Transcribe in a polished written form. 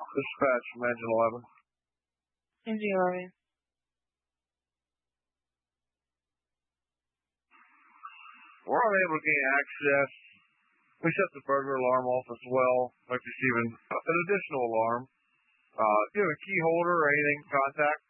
Dispatch from Engine 11. Engine 11. We're unable to gain access. We set the burglar alarm off as well. Like receiving an additional alarm. Do you have a key holder or anything to contact?